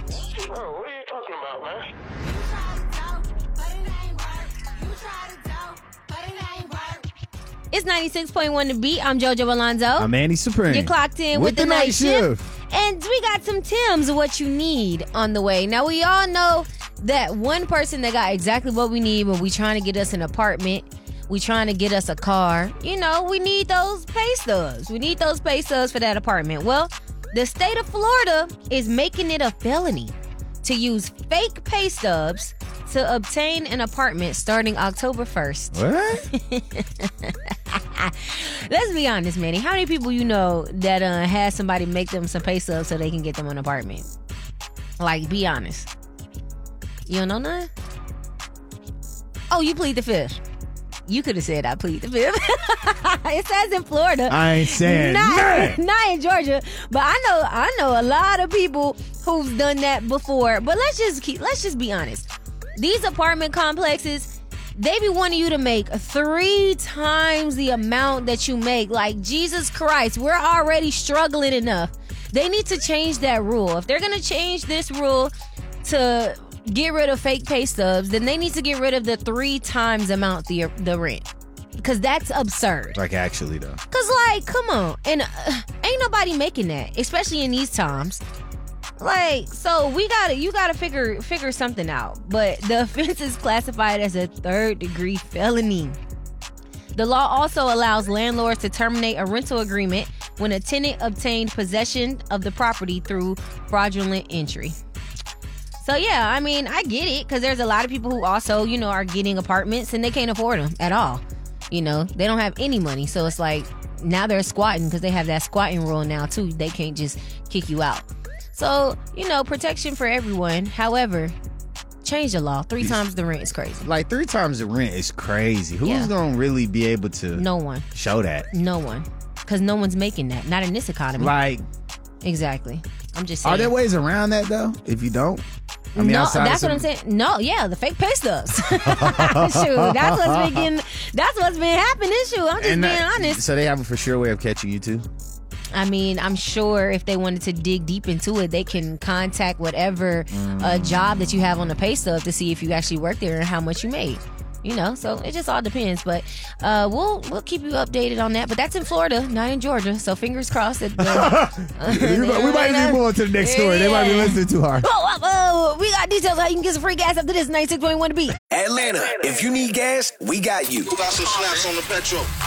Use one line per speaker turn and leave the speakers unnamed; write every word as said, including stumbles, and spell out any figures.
Bro, what are you talking about, man?
It's ninety-six point one The Beat. I'm JoJo Alonzo.
I'm Andy Supreme.
You're clocked in with, with the, the night shift. shift. And we got some Tim's What You Need on the way. Now, we all know that one person that got exactly what we need when we trying to get us an apartment, we trying to get us a car, you know, we need those pay stubs. We need those pay stubs for that apartment. Well, the state of Florida is making it a felony to use fake pay stubs to obtain an apartment starting October first.
What?
Let's be honest, Manny. How many people you know that uh, has somebody make them some pay stubs so they can get them an apartment? Like, be honest. You don't know none? Oh, you plead the fifth. You could have said I plead the fifth. It says in Florida.
I ain't saying
not,
nothing.
Not in Georgia. But I know I know a lot of people who've done that before. But let's just keep let's just be honest. These apartment complexes, they be wanting you to make three times the amount that you make. Like, Jesus Christ, we're already struggling enough. They need to change that rule. If they're going to change this rule to get rid of fake pay stubs, then they need to get rid of the three times amount the the rent. Because that's absurd.
Like, actually, though.
Because, like, come on. And uh, ain't nobody making that, especially in these times. Like, so we gotta, you gotta figure figure something out. But the offense is classified as a third degree felony. The law also allows landlords to terminate a rental agreement when a tenant obtained possession of the property through fraudulent entry. So yeah, I mean, I get it, because there's a lot of people who also, you know, are getting apartments and they can't afford them at all. You know, they don't have any money. So it's like, now they're squatting because they have that squatting rule now too. They can't just kick you out. So, you know, protection for everyone. However, change the law. Three times the rent is crazy.
Like, three times the rent is crazy. Who's
Yeah.
going to really be able to
No one.
show that?
No one. Because no one's making that. Not in this economy.
Like,
Exactly. I'm just saying.
are there ways around that, though, if you don't? I mean,
no,
outside
that's
of
what
some-
I'm saying. No, yeah, the fake pay stubs. Shoot, that's what's been getting, that's what's been happening. Shoot, I'm just
And
being
that-
honest.
So they have a for sure way of catching you, too?
I mean, I'm sure if they wanted to dig deep into it, they can contact whatever
Mm.
uh, job that you have on the pay stub to see if you actually work there and how much you made. You know, so it just all depends. But uh, we'll we'll keep you updated on that. But that's in Florida, not in Georgia. So fingers crossed that. Uh,
we might, we might need more to the next story. They might be listening too hard.
Oh, oh, oh, we got details how you can get some free gas after this. ninety-six point one to beat.
Atlanta, if you need gas, we got you.
Who got some snaps on the petrol?